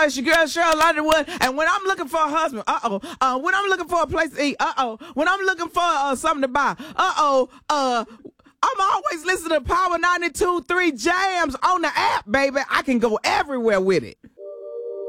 it's your girl Cheryl Underwood. And when I'm looking for a husband, when I'm looking for a place to eat, when I'm looking for something to buy, I'm always listening to Power 92.3 Jams on the app, baby. I can go everywhere with it.